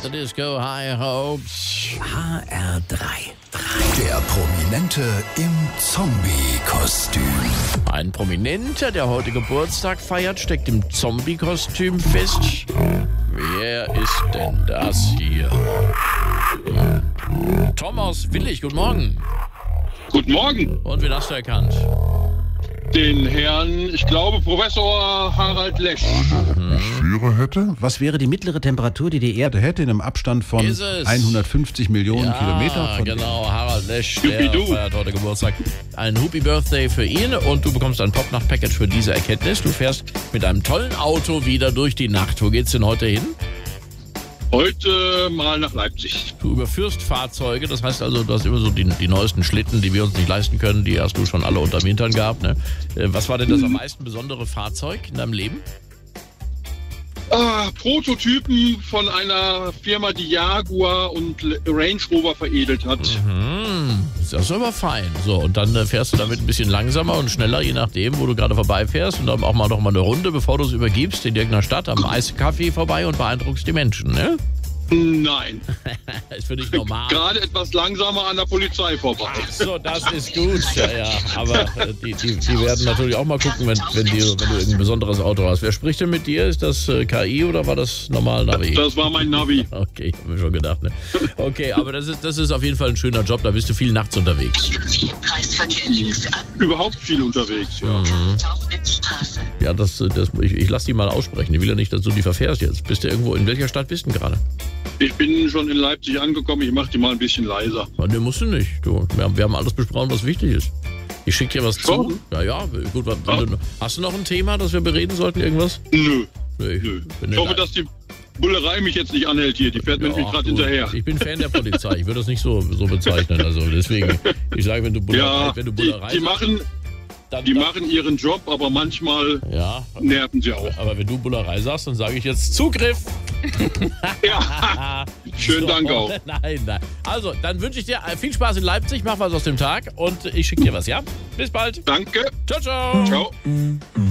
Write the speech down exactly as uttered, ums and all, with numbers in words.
the disco, high hopes. H R drei. Der Prominente im Zombie-Kostüm. Ein Prominenter, der heute Geburtstag feiert, steckt im Zombie-Kostüm fest. Wer ist denn das hier? Thomas Willig, guten Morgen. Guten Morgen. Und wen hast du erkannt? Den Herrn, ich glaube, Professor Harald Lesch. Führer hätte? Was wäre die mittlere Temperatur, die die Erde hätte in einem Abstand von Ist es? hundertfünfzig Millionen Ja, Kilometer? Von genau, Harald Lesch, der Hupidu. feiert heute Geburtstag. Ein Happy Birthday für ihn und du bekommst ein Popnacht-Package für diese Erkenntnis. Du fährst mit einem tollen Auto wieder durch die Nacht. Wo geht's denn heute hin? Heute mal nach Leipzig. Du überführst Fahrzeuge, das heißt also, du hast immer so die, die neuesten Schlitten, die wir uns nicht leisten können, die hast du schon alle unterm Hintern gehabt. Ne? Äh, Was war denn das am meisten besondere Fahrzeug in deinem Leben? Ah, Prototypen von einer Firma, die Jaguar und L- Range Rover veredelt hat. Hm, das ist aber fein. So, und dann äh, fährst du damit ein bisschen langsamer und schneller, je nachdem, wo du gerade vorbeifährst. Und dann auch mal noch mal eine Runde, bevor du es übergibst, in irgendeiner Stadt am Eiscafé vorbei und beeindruckst die Menschen, ne? Nein, Ist für dich normal. gerade etwas langsamer an der Polizei vorbei. So, das ist gut. Ja, ja. Aber äh, die, die, die werden natürlich auch mal gucken, wenn, wenn, die, wenn du irgendein besonderes Auto hast. Wer spricht denn mit dir? Ist das äh, K I oder war das normal Navi? Das war mein Navi. Okay, hab mir schon gedacht. Ne? Okay, aber das ist, das ist auf jeden Fall ein schöner Job. Da bist du viel nachts unterwegs. Kreisverkehr links ab. Überhaupt viel unterwegs, ja. Taubnitzstraße. Ja, das, das, ich, ich lass die mal aussprechen. Ich will ja nicht, dass du die verfährst jetzt. Bist du irgendwo, in welcher Stadt bist du denn gerade? Ich bin schon in Leipzig angekommen, ich mach die mal ein bisschen leiser. Ja, ne, musst du nicht. Du, wir, haben, wir haben alles besprochen, was wichtig ist. Ich schicke dir was Schon? zu. Ja, ja, gut. Wenn Ja. Du, hast du noch ein Thema, das wir bereden sollten? Irgendwas? Nö, Nee, ich, nö. bin Ich hoffe, nicht- dass die Bullerei mich jetzt nicht anhält hier. Die fährt mit Ja, mir gerade du, hinterher. Ich bin Fan der Polizei. Ich würde das nicht so, so bezeichnen. Also deswegen, ich sage, wenn du Bullerei, Ja, wenn du die, Bullerei die, machen, dann, die dann, machen ihren Job, aber manchmal Ja, nerven sie auch. aber wenn du Bullerei sagst, dann sage ich jetzt Zugriff. Ja, schönen So, Dank auch. Nein, nein. Also, dann wünsche ich dir viel Spaß in Leipzig. Mach was aus dem Tag und ich schicke dir was, ja? Bis bald. Danke. Ciao, ciao. Ciao.